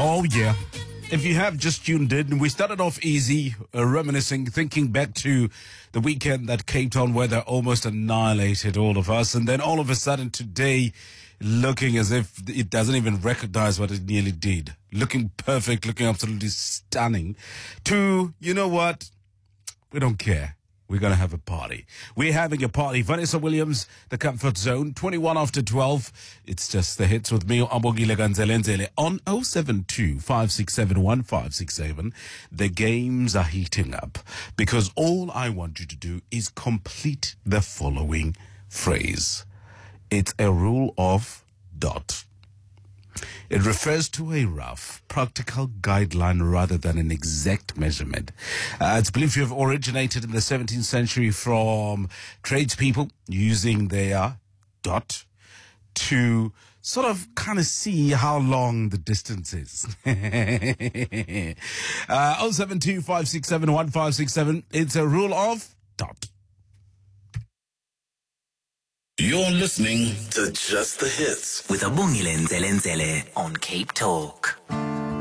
Oh, yeah. If you have just tuned in, we started off easy, reminiscing, thinking back to the weekend that Cape Town weather almost annihilated all of us. And then all of a sudden today, looking as if it doesn't even recognize what it nearly did. Looking perfect, looking absolutely stunning. To, you know what? We don't care. We're going to have a party. We're having a party. Vanessa Williams, The Comfort Zone, 21 after 12. It's just the hits with me, Ambogile Ganzelenzele, on 072-567-1567. The games are heating up because all I want you to do is complete the following phrase. It's a rule of dot. It refers to a rough, practical guideline rather than an exact measurement. It's believed to have originated in the 17th century from tradespeople using their dot to sort of kind of see how long the distance is. 072-567-1567. It's a rule of dot. You're listening to Just the Hits with Abongile Nzelenzele on Cape Talk.